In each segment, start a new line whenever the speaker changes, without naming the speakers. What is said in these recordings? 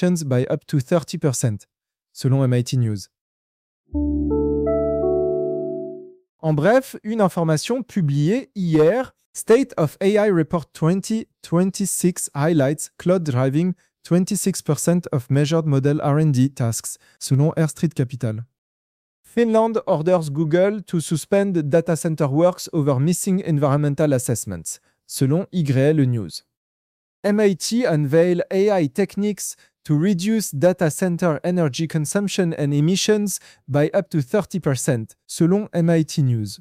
by up to 30%, selon MIT News. En bref, une information publiée hier, State of AI Report 2026 highlights cloud driving 26% of measured model R&D tasks, selon Air Street Capital. Finland orders Google to suspend data center works over missing environmental assessments, selon YL News. MIT unveil AI techniques to reduce data center energy consumption and emissions by up to 30%, selon MIT News.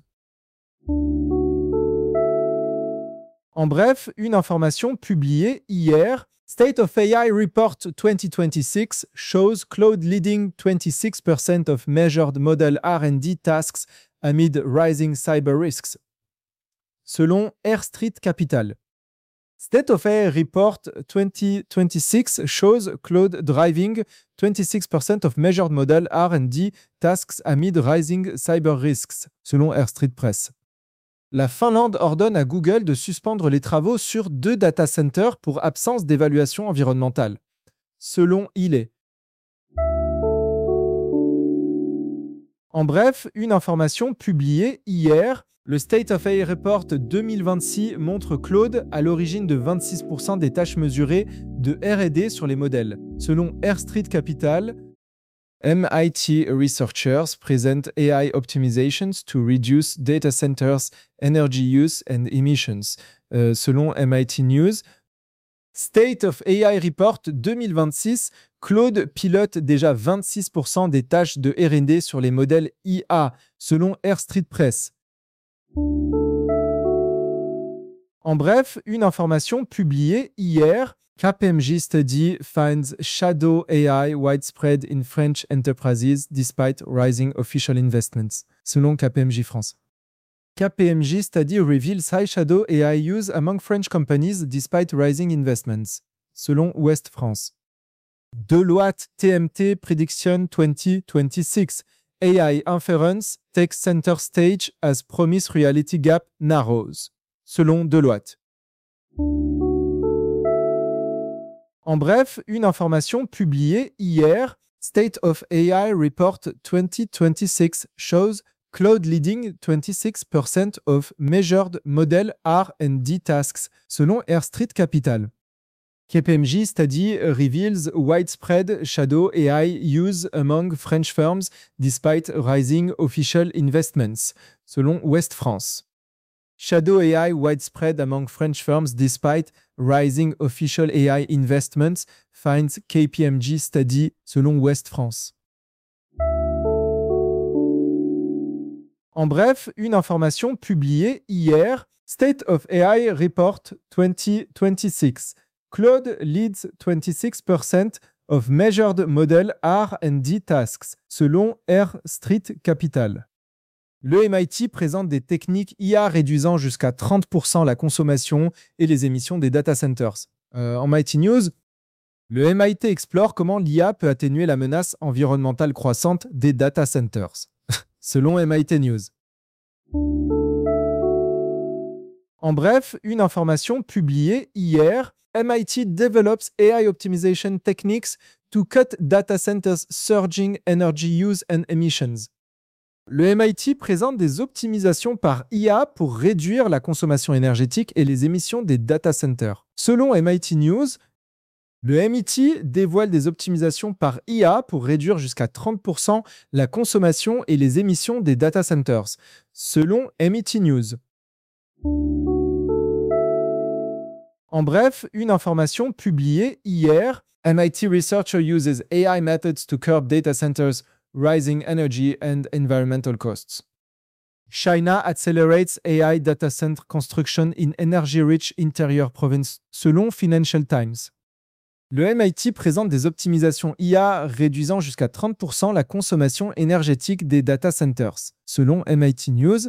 En bref, une information publiée hier, State of AI Report 2026 shows cloud leading 26% of measured model R&D tasks amid rising cyber risks, selon Air Street Capital. State of AI Report 2026 shows cloud driving 26% of measured model R&D tasks amid rising cyber risks, selon Air Street Press. La Finlande ordonne à Google de suspendre les travaux sur 2 data centers pour absence d'évaluation environnementale, selon ILE. En bref, une information publiée hier, le State of AI Report 2026 montre Claude à l'origine de 26% des tâches mesurées de R&D sur les modèles. Selon Air Street Capital, MIT researchers present AI optimizations to reduce data centers' energy use and emissions. Selon MIT News, State of AI Report 2026, Claude pilote déjà 26% des tâches de R&D sur les modèles IA, selon Air Street Press. En bref, une information publiée hier, KPMG study finds shadow AI widespread in French enterprises despite rising official investments, selon KPMG France. KPMG study reveals high shadow AI use among French companies despite rising investments, selon Ouest France. Deloitte TMT Prediction 2026 AI inference takes center stage as promise reality gap narrows, selon Deloitte. En bref, une information publiée hier, State of AI Report 2026 shows cloud leading 26% of measured model R&D tasks, selon Air Street Capital. KPMG study reveals widespread shadow AI use among French firms despite rising official investments, selon Ouest France. Shadow AI widespread among French firms despite rising official AI investments, finds KPMG study, selon Ouest France. En bref, une information publiée hier, State of AI Report 2026. Claude leads 26% of measured model R&D tasks, selon Air Street Capital. Le MIT présente des techniques IA réduisant jusqu'à 30% la consommation et les émissions des data centers. En MIT News, le MIT explore comment l'IA peut atténuer la menace environnementale croissante des data centers, selon MIT News. En bref, une information publiée hier, MIT develops AI optimization techniques to cut data centers' surging energy use and emissions. Le MIT présente des optimisations par IA pour réduire la consommation énergétique et les émissions des data centers. Selon MIT News, le MIT dévoile des optimisations par IA pour réduire jusqu'à 30% la consommation et les émissions des data centers. Selon MIT News. En bref, une information publiée hier, MIT researcher uses AI methods to curb data centers' rising energy and environmental costs. China accelerates AI data center construction in energy-rich interior province, selon Financial Times. Le MIT présente des optimisations IA réduisant jusqu'à 30% la consommation énergétique des data centers, selon MIT News.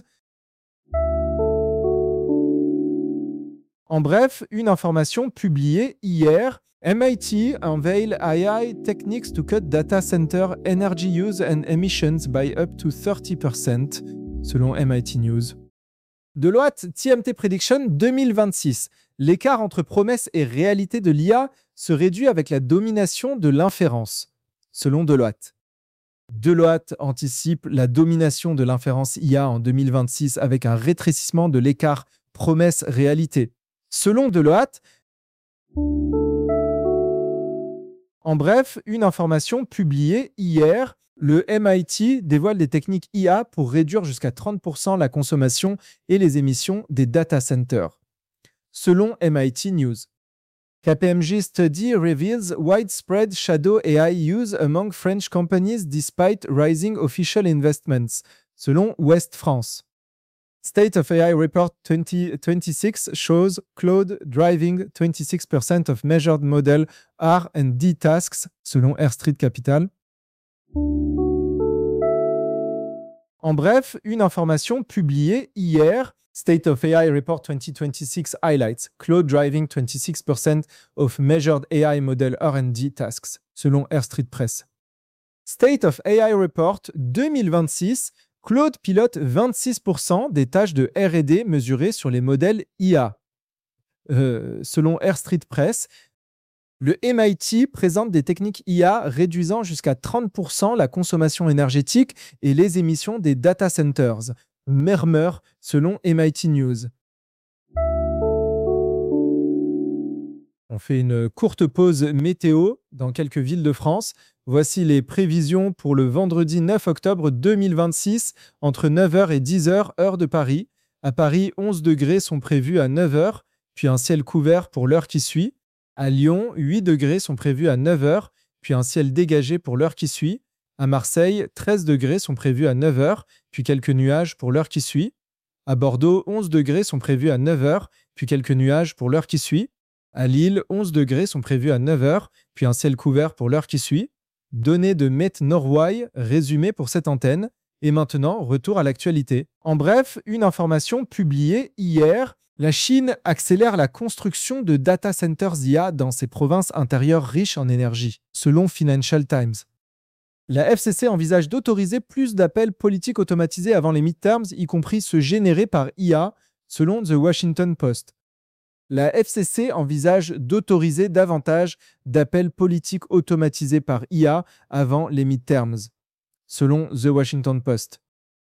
En bref, une information publiée hier, MIT unveil AI techniques to cut data center energy use and emissions by up to 30%, selon MIT News. Deloitte TMT Prediction 2026. L'écart entre promesses et réalité de l'IA se réduit avec la domination de l'inférence, selon Deloitte. Deloitte anticipe la domination de l'inférence IA en 2026 avec un rétrécissement de l'écart promesse-réalité. Selon Deloitte, en bref, une information publiée hier, le MIT dévoile des techniques IA pour réduire jusqu'à 30% la consommation et les émissions des data centers. Selon MIT News. KPMG study reveals widespread shadow AI use among French companies despite rising official investments, selon Ouest France. State of AI Report 2026 shows Claude driving 26% of measured model R&D tasks, selon Air Street Capital. En bref, une information publiée hier, State of AI Report 2026 highlights Claude driving 26% of measured AI model R&D tasks, selon Air Street Press. State of AI Report 2026, Claude pilote 26% des tâches de R&D mesurées sur les modèles IA. Selon Air Street Press, le MIT présente des techniques IA réduisant jusqu'à 30% la consommation énergétique et les émissions des data centers. Murmure, selon MIT News. On fait une courte pause météo dans quelques villes de France. Voici les prévisions pour le vendredi 9 octobre 2026 entre 9h et 10h, heure de Paris. À Paris, 11 degrés sont prévus à 9h, puis un ciel couvert pour l'heure qui suit. À Lyon, 8 degrés sont prévus à 9h, puis un ciel dégagé pour l'heure qui suit. À Marseille, 13 degrés sont prévus à 9h, puis quelques nuages pour l'heure qui suit. À Bordeaux, 11 degrés sont prévus à 9h, puis quelques nuages pour l'heure qui suit. À Lille, 11 degrés sont prévus à 9h, puis un ciel couvert pour l'heure qui suit. Données de Met Norway résumées pour cette antenne. Et maintenant, retour à l'actualité. En bref, une information publiée hier. La Chine accélère la construction de data centers IA dans ses provinces intérieures riches en énergie, selon Financial Times. La FCC envisage d'autoriser plus d'appels politiques automatisés avant les midterms, y compris ceux générés par IA, selon The Washington Post. La FCC envisage d'autoriser davantage d'appels politiques automatisés par IA avant les midterms, selon The Washington Post.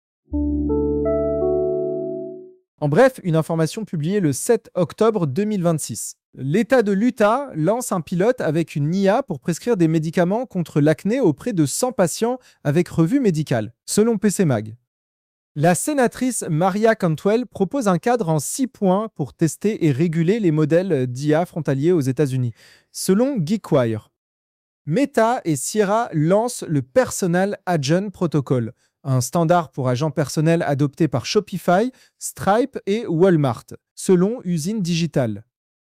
En bref, une information publiée le 7 octobre 2026. L'État de l'Utah lance un pilote avec une IA pour prescrire des médicaments contre l'acné auprès de 100 patients avec revue médicale, selon PCMag. La sénatrice Maria Cantwell propose un cadre en 6 points pour tester et réguler les modèles d'IA frontaliers aux États-Unis, selon GeekWire. Meta et Sierra lancent le Personal Agent Protocol, un standard pour agents personnels adopté par Shopify, Stripe et Walmart, selon Usine Digital.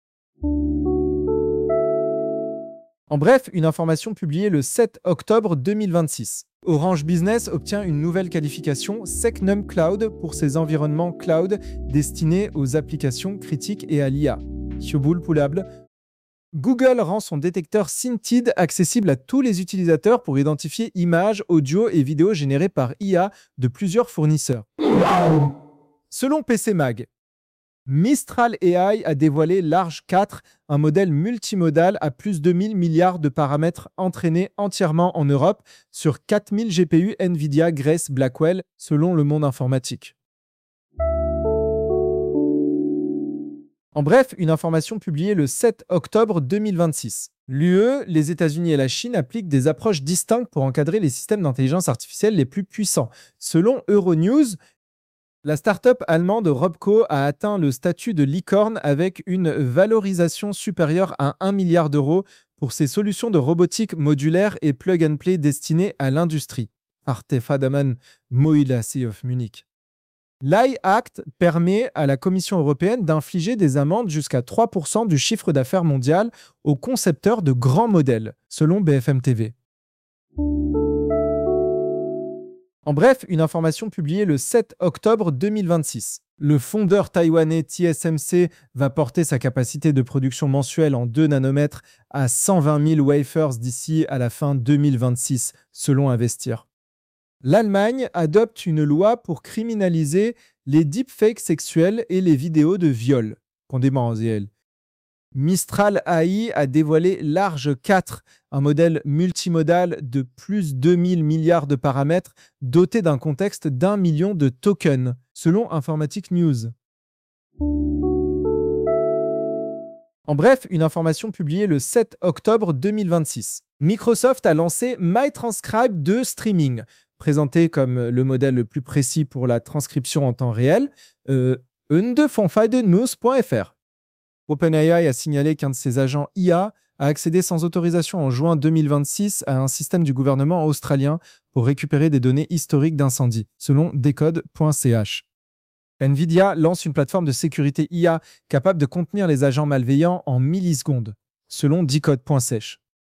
En bref, une information publiée le 7 octobre 2026. Orange Business obtient une nouvelle qualification Secnum Cloud pour ses environnements cloud destinés aux applications critiques et à l'IA. Chioboul Poulable. Google rend son détecteur Scintid accessible à tous les utilisateurs pour identifier images, audio et vidéos générées par IA de plusieurs fournisseurs. Selon PCMag, Mistral AI a dévoilé Large 4, un modèle multimodal à plus de 1000 milliards de paramètres entraîné entièrement en Europe sur 4000 GPU NVIDIA Grace Blackwell, selon Le Monde Informatique. En bref, une information publiée le 7 octobre 2026. L'UE, les États-Unis et la Chine appliquent des approches distinctes pour encadrer les systèmes d'intelligence artificielle les plus puissants. Selon Euronews, la start-up allemande Robco a atteint le statut de licorne avec une valorisation supérieure à 1 milliard d'euros pour ses solutions de robotique modulaire et plug-and-play destinées à l'industrie. Arte Fadaman Moilasi of Munich. L'AI Act permet à la Commission européenne d'infliger des amendes jusqu'à 3% du chiffre d'affaires mondial aux concepteurs de grands modèles, selon BFM TV. En bref, une information publiée le 7 octobre 2026. Le fondeur taïwanais TSMC va porter sa capacité de production mensuelle en 2 nanomètres à 120 000 wafers d'ici à la fin 2026, selon Investir. L'Allemagne adopte une loi pour criminaliser les deepfakes sexuels et les vidéos de viol. Mistral AI a dévoilé Large 4, un modèle multimodal de plus 2000 milliards de paramètres doté d'un contexte d'1 million de tokens, selon Informatic News. En bref, une information publiée le 7 octobre 2026. Microsoft a lancé MyTranscribe 2 Streaming, présenté comme le modèle le plus précis pour la transcription en temps réel, news.fr. OpenAI a signalé qu'un de ses agents IA a accédé sans autorisation en juin 2026 à un système du gouvernement australien pour récupérer des données historiques d'incendie, selon decode.ch. NVIDIA lance une plateforme de sécurité IA capable de contenir les agents malveillants en millisecondes, selon decode.ch.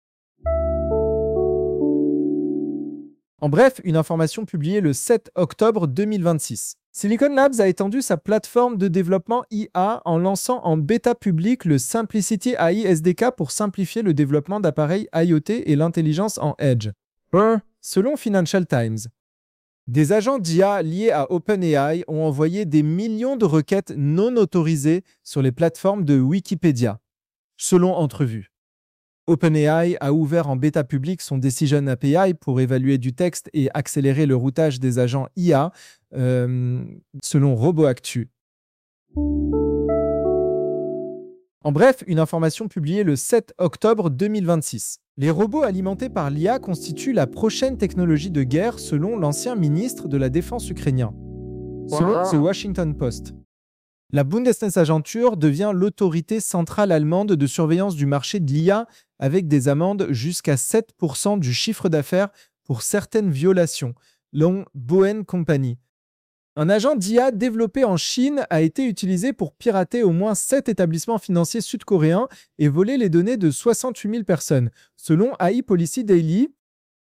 En bref, une information publiée le 7 octobre 2026. Silicon Labs a étendu sa plateforme de développement IA en lançant en bêta public le Simplicity AI SDK pour simplifier le développement d'appareils IoT et l'intelligence en Edge. Selon Financial Times. Des agents d'IA liés à OpenAI ont envoyé des millions de requêtes non autorisées sur les plateformes de Wikipédia, selon Entrevue. OpenAI a ouvert en bêta public son Decision API pour évaluer du texte et accélérer le routage des agents IA, selon RoboActu. En bref, une information publiée le 7 octobre 2026. Les robots alimentés par l'IA constituent la prochaine technologie de guerre selon l'ancien ministre de la Défense ukrainien. Selon The Washington Post. La Bundesnetzagentur devient l'autorité centrale allemande de surveillance du marché de l'IA avec des amendes jusqu'à 7% du chiffre d'affaires pour certaines violations, selon Boen Company. Un agent d'IA développé en Chine a été utilisé pour pirater au moins 7 établissements financiers sud-coréens et voler les données de 68 000 personnes, selon AI Policy Daily,